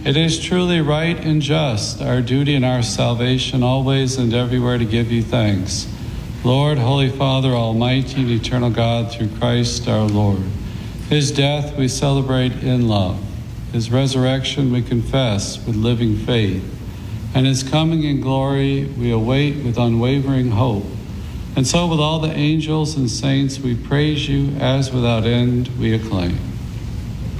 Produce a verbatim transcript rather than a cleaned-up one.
It is truly right and just, our duty and our salvation, always and everywhere to give you thanks. Lord, Holy Father, Almighty and eternal God, through Christ our Lord. His death we celebrate in love. His resurrection we confess with living faith. And his coming in glory we await with unwavering hope. And so with all the angels and saints we praise you, as without end we acclaim.